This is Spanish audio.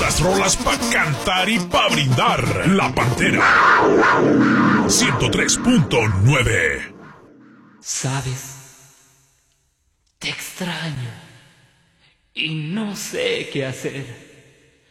Puras rolas pa' cantar y pa' brindar. La Pantera 103.9. ¿Sabes? Te extraño y no sé qué hacer.